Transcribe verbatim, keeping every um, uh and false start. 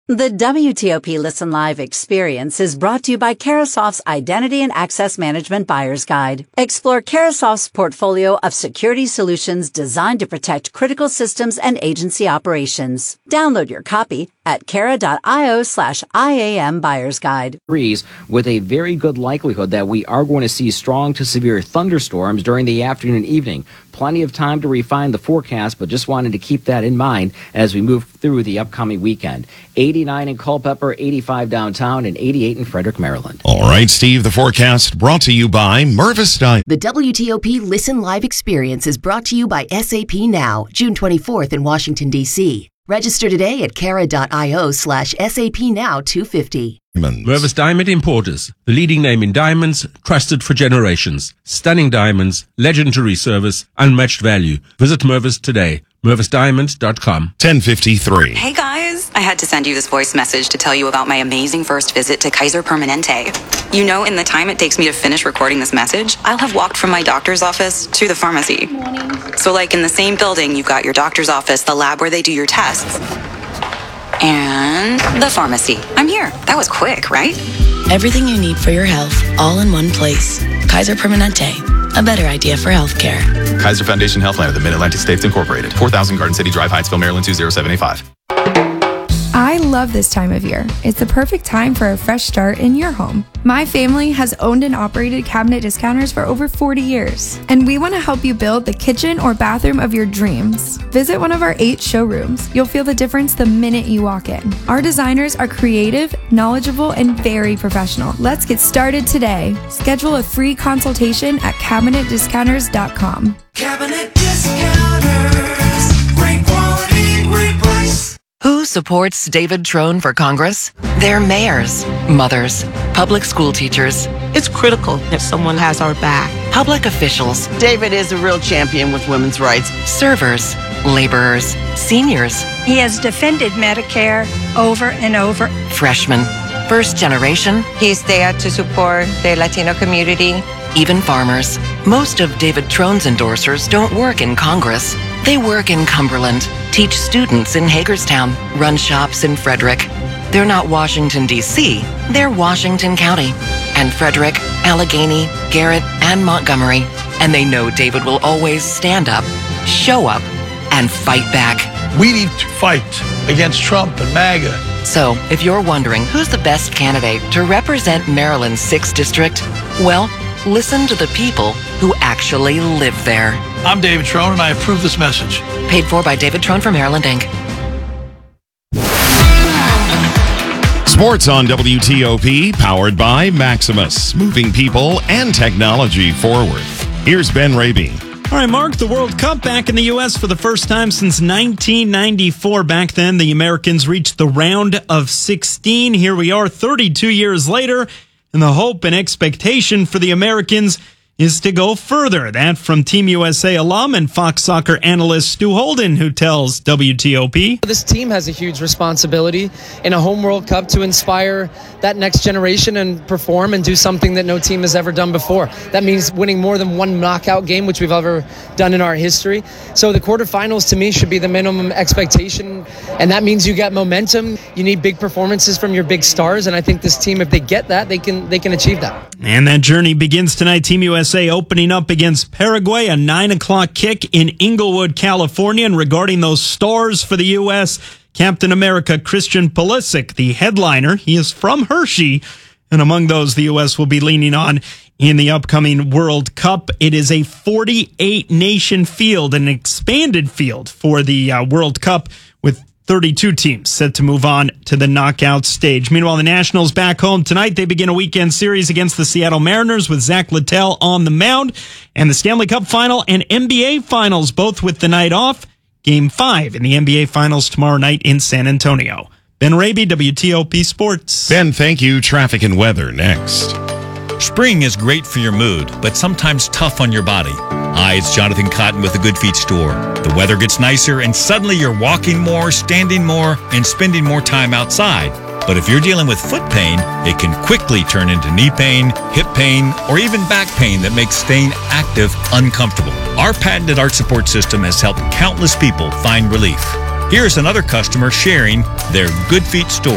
The W T O P Listen Live experience is brought to you by Carahsoft's Identity and Access Management Buyer's Guide. Explore Carahsoft's portfolio of security solutions designed to protect critical systems and agency operations. Download your copy at cara.io slash IAM Buyer's Guide. With a very good likelihood that we are going to see strong to severe thunderstorms during the afternoon and evening. Plenty of time to refine the forecast, but just wanted to keep that in mind as we move through the upcoming weekend. eighty-nine in Culpeper, eighty-five downtown, and eighty-eight in Frederick, Maryland. All right, Steve, the forecast brought to you by Mervis Dine. The W T O P Listen Live experience is brought to you by S A P Now, June twenty-fourth in Washington, D C Register today at cara.io slash SAP Now two fifty. Mervis Diamond Importers, the leading name in diamonds, trusted for generations. Stunning diamonds, legendary service, unmatched value. Visit Mervis today. Mervis Diamonds dot com. ten fifty-three. Hey guys, I had to send you this voice message to tell you about my amazing first visit to Kaiser Permanente. You know, in the time it takes me to finish recording this message, I'll have walked from my doctor's office to the pharmacy. Morning. So like in the same building, you've got your doctor's office, the lab where they do your tests, and the pharmacy. I'm here. That was quick, right? Everything you need for your health, all in one place. Kaiser Permanente, a better idea for healthcare. Kaiser Foundation Healthline of the Mid-Atlantic States Incorporated. four thousand Garden City Drive, Hyattsville, Maryland two zero seven eight five. I love this time of year. It's the perfect time for a fresh start in your home. My family has owned and operated Cabinet Discounters for over forty years, and we want to help you build the kitchen or bathroom of your dreams. Visit one of our eight showrooms. You'll feel the difference the minute you walk in. Our designers are creative, knowledgeable, and very professional. Let's get started today. Schedule a free consultation at cabinet discounters dot com. Cabinet Discounters. Great quality, great price. Who supports David Trone for Congress? They're mayors, mothers, public school teachers. It's critical if someone has our back. Public officials. David is a real champion with women's rights. Servers, laborers, seniors. He has defended Medicare over and over. Freshmen, first generation. He's there to support the Latino community. Even farmers. Most of David Trone's endorsers don't work in Congress. They work in Cumberland, teach students in Hagerstown, run shops in Frederick. They're not Washington, D C, they're Washington County. And Frederick, Allegheny, Garrett, and Montgomery. And they know David will always stand up, show up, and fight back. We need to fight against Trump and MAGA. So, if you're wondering who's the best candidate to represent Maryland's sixth District, well, listen to the people who actually live there. I'm David Trone, and I approve this message. Paid for by David Trone for Maryland, Incorporated. Sports on W T O P, powered by Maximus, moving people and technology forward. Here's Ben Raby. All right, Mark, the World Cup back in the U S for the first time since nineteen ninety-four. Back then, the Americans reached the round of sixteen. Here we are thirty-two years later, and the hope and expectation for the Americans is to go further. That from Team U S A alum and Fox Soccer analyst Stu Holden, who tells W T O P. This team has a huge responsibility in a home World Cup to inspire that next generation and perform and do something that no team has ever done before. That means winning more than one knockout game, which we've ever done in our history. So the quarterfinals to me should be the minimum expectation, and that means you get momentum. You need big performances from your big stars, and I think this team, if they get that, they can they can achieve that. And that journey begins tonight. Team U S A opening up against Paraguay, a nine o'clock kick in Inglewood, California. And regarding those stars for the U S, Captain America Christian Pulisic, the headliner. He is from Hershey, and among those the U S will be leaning on in the upcoming World Cup. It is a forty-eight nation field, an expanded field for the uh, World Cup, with thirty-two teams set to move on to the knockout stage. Meanwhile, the Nationals back home tonight. They begin a weekend series against the Seattle Mariners with Zach Littell on the mound. And the Stanley Cup Final and N B A Finals, both with the night off. Game five in the N B A Finals tomorrow night in San Antonio. Ben Raby, W T O P Sports. Ben, thank you. Traffic and weather next. Spring is great for your mood, but sometimes tough on your body. Hi, it's Jonathan Cotton with the Good Feet Store. The weather gets nicer, and suddenly you're walking more, standing more, and spending more time outside. But if you're dealing with foot pain, it can quickly turn into knee pain, hip pain, or even back pain that makes staying active uncomfortable. Our patented arch support system has helped countless people find relief. Here's another customer sharing their Good Feet Store